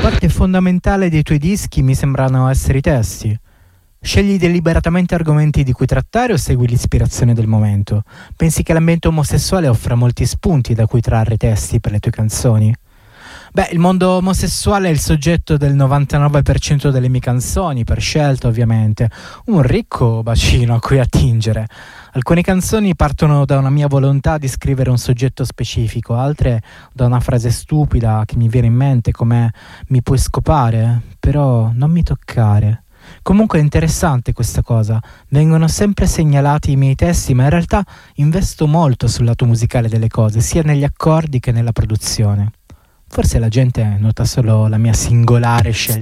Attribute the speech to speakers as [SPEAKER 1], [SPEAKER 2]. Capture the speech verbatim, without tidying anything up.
[SPEAKER 1] parte fondamentale dei tuoi dischi mi sembrano essere i testi. Scegli deliberatamente argomenti di cui trattare o segui l'ispirazione del momento? Pensi che l'ambiente omosessuale offra molti spunti da cui trarre testi per le tue canzoni? Beh, il mondo omosessuale è il soggetto del novantanove per cento delle mie canzoni, per scelta ovviamente. Un ricco bacino a cui attingere. Alcune canzoni partono da una mia volontà di scrivere un soggetto specifico, altre da una frase stupida che mi viene in mente come "mi puoi scopare, però non mi toccare". Comunque è interessante questa cosa, vengono sempre segnalati i miei testi, ma in realtà investo molto sul lato musicale delle cose, sia negli accordi che nella produzione. Forse la gente nota solo la mia singolare scelta